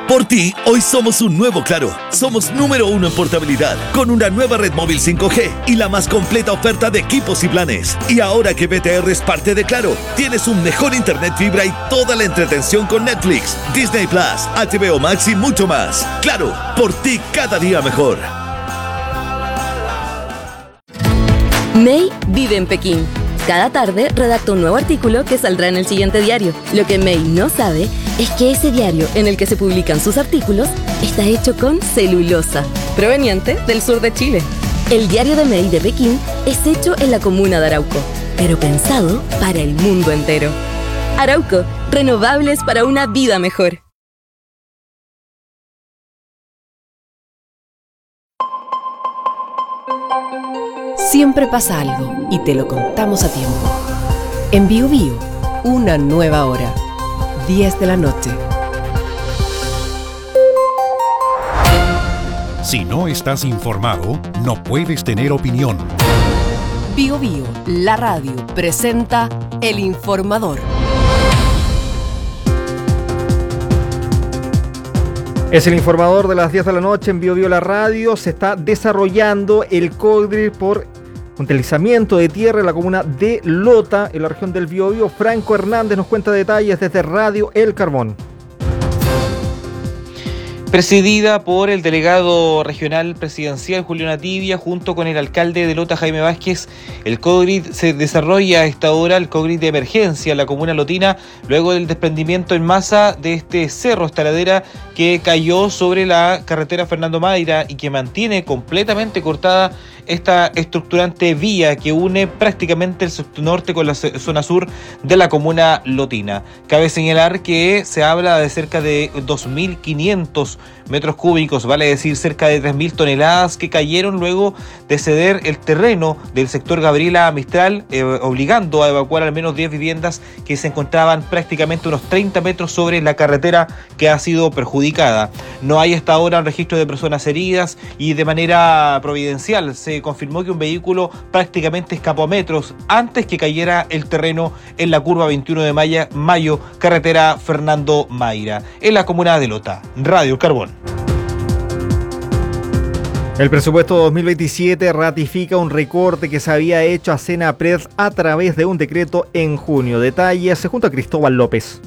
Por ti, hoy somos un nuevo Claro. Somos número 1 en portabilidad, con una nueva red móvil 5G y la más completa oferta de equipos y planes. Y ahora que BTR es parte de Claro, tienes un mejor internet fibra y toda la entretención con Netflix, Disney Plus, HBO Max y mucho más. Claro, por ti cada día mejor. May vive en Pekín. Cada tarde redacta un nuevo artículo que saldrá en el siguiente diario. Lo que May no sabe es que ese diario en el que se publican sus artículos está hecho con celulosa, proveniente del sur de Chile. El diario de May de Pekín es hecho en la comuna de Arauco, pero pensado para el mundo entero. Arauco, renovables para una vida mejor. Siempre pasa algo y te lo contamos a tiempo. En Bio Bio, una nueva hora. 10 de la noche. Si no estás informado, no puedes tener opinión. Bio Bio, la radio, presenta El Informador. Es el informador de las 10 de la noche en Bio Bio la radio. Se está desarrollando el cóctel por un deslizamiento de tierra en la comuna de Lota, en la región del Biobío. Franco Hernández nos cuenta detalles desde Radio El Carbón. Presidida por el delegado regional presidencial Julio Natibia, junto con el alcalde de Lota, Jaime Vázquez, el COGRID se desarrolla a esta hora, el COGRID de emergencia en la comuna lotina, luego del desprendimiento en masa de este cerro, esta ladera que cayó sobre la carretera Fernando Mayra y que mantiene completamente cortada esta estructurante vía que une prácticamente el norte con la zona sur de la comuna lotina. Cabe señalar que se habla de cerca de 2.500 metros cúbicos, vale decir cerca de 3.000 toneladas que cayeron luego de ceder el terreno del sector Gabriela Mistral, obligando a evacuar al menos 10 viviendas que se encontraban prácticamente unos 30 metros sobre la carretera que ha sido perjudicada. No hay hasta ahora un registro de personas heridas y de manera providencial se confirmó que un vehículo prácticamente escapó a metros antes que cayera el terreno en la curva 21 de mayo, carretera Fernando Mayra, en la comuna de Lota. Radio Carbón. El presupuesto 2027 ratifica un recorte que se había hecho a Senapred a través de un decreto en junio. Detalles junto a Cristóbal López.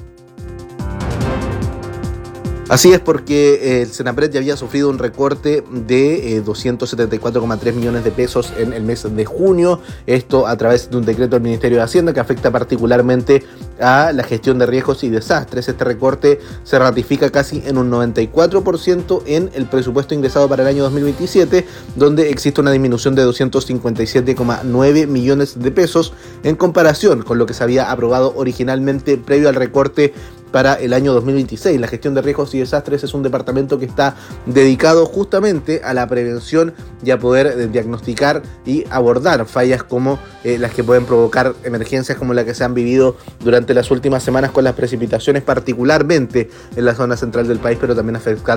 Así es, porque el Senapred ya había sufrido un recorte de 274,3 millones de pesos en el mes de junio. Esto a través de un decreto del Ministerio de Hacienda que afecta particularmente a la gestión de riesgos y desastres. Este recorte se ratifica casi en un 94% en el presupuesto ingresado para el año 2027, donde existe una disminución de 257,9 millones de pesos en comparación con lo que se había aprobado originalmente previo al recorte para el año 2026. La gestión de riesgos y desastres es un departamento que está dedicado justamente a la prevención y a poder diagnosticar y abordar fallas como las que pueden provocar emergencias como la que se han vivido durante las últimas semanas con las precipitaciones, particularmente en la zona central del país, pero también afectando